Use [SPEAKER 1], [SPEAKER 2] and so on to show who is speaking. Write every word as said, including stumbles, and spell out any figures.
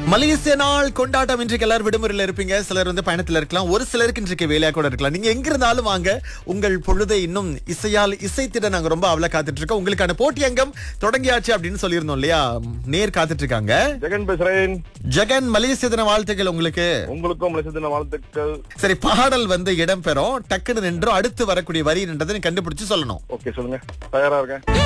[SPEAKER 1] மலேசிய நாள் கொண்டாட்டம் இன்றைக்கு எல்லாரும் விடுமுறையில இருப்பீங்க. சிலர் வந்து பயணத்துல இருக்கலாம், ஒரு சிலருக்கு இன்றைக்கு வேலையா கூட இருக்கலாம். நீங்க எங்க இருந்தாலும் வாங்க, உங்கள் பொழுதை இன்னும் இசையால் இசைத்திட நாங்க ரொம்ப அவல காத்துட்டு இருக்கோம். உங்களுக்கான போட்டி அங்கம் தொடங்கியாச்சு அப்படின்னு சொல்லியிருந்தோம் இல்லையா? நேர் காத்துட்டு இருக்காங்க.
[SPEAKER 2] ஜெகன் பேசுறேன்.
[SPEAKER 1] ஜெகன், மலேசிய தின வாழ்த்துக்கள் உங்களுக்கு.
[SPEAKER 2] உங்களுக்கும் மலேசிய தின வாழ்த்துக்கள்.
[SPEAKER 1] சரி, பாடல் வந்து இடம்பெறும், டக்குன்னு நின்றோம், அடுத்து வரக்கூடிய வரி நின்றதை கண்டுபிடிச்சு சொல்லணும்.
[SPEAKER 2] ஓகே, சொல்லுங்க. தயாரா இருக்கேன்.